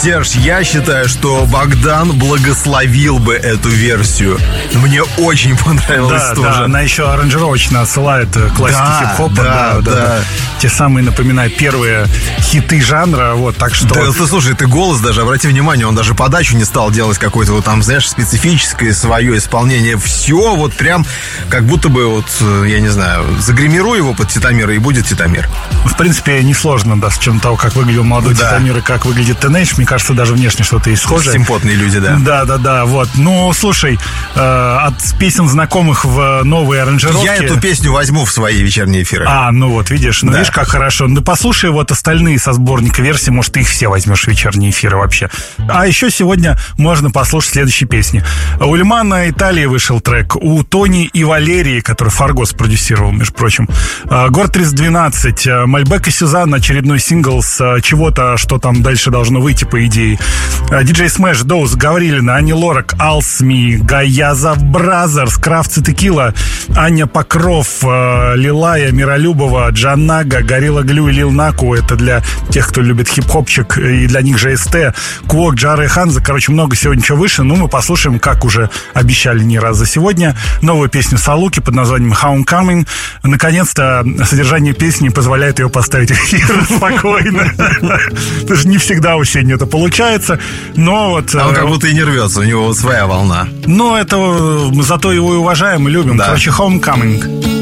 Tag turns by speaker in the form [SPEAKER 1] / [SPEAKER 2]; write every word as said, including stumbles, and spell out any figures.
[SPEAKER 1] Серж, я считаю, что Богдан благословил бы эту версию. Мне очень понравилось
[SPEAKER 2] да,
[SPEAKER 1] тоже.
[SPEAKER 2] Да, она еще аранжировочно отсылает классики
[SPEAKER 1] да,
[SPEAKER 2] хип-хопа.
[SPEAKER 1] Да,
[SPEAKER 2] да, да,
[SPEAKER 1] да.
[SPEAKER 2] да. Те самые, напоминаю, первые хиты жанра. Вот, так что...
[SPEAKER 1] Да, ты, слушай, ты голос даже, обрати внимание, он даже подачу не стал делать какое-то вот там, знаешь, специфическое свое исполнение. Все вот прям как будто бы вот, я не знаю, загримируй его под Титамира и будет Титамир.
[SPEAKER 2] В принципе, несложно, да, с учетом того, как выглядел молодой да. Титамир и как выглядит Тенейдж. Мне кажется, даже внешне что-то есть схожее.
[SPEAKER 1] Симпотные люди, да.
[SPEAKER 2] Да, да, да, вот. Ну, слушай, э, от песен знакомых в новые аранжировки...
[SPEAKER 1] Я эту песню возьму в свои вечерние эфиры.
[SPEAKER 2] А, ну вот, видишь, ну да. видишь, как хорошо. Ну, послушай вот остальные со сборника версий, может, ты их все возьмешь в вечерние эфиры вообще. А еще сегодня можно послушать следующие песни. У Лимана Италии вышел трек, у Тони и Валерии, который Фарго спродюсировал, между прочим. Город триста двенадцать, Мальбек и Сюзанна, очередной сингл с чего-то, что там дальше должно выйти, по идее. Диджей Смэш, Доуз, Гаврилина, Ани Лорак, Алсми, Гаязов Бразерс, Кравц и Текила, Аня Покров, Лилая, Миролюбова, Джанага, Горилла Глю и Лил Наку. Это для тех, кто любит хип-хопчик, и для них же СТ, Квок, Джара и Ханза. Короче, много сегодня чего выше. Ну, мы послушаем, как уже обещали не раз за сегодня, новую песню Салуки под названием Homecoming. Наконец-то содержание песни позволяет ее поставить в эфир спокойно. Потому что не всегда у Сени это получается. Но вот...
[SPEAKER 1] А он как будто и не рвется, у него вот своя волна.
[SPEAKER 2] Но это... Зато его и уважаем, и любим.
[SPEAKER 1] Да.
[SPEAKER 2] Короче, Homecoming.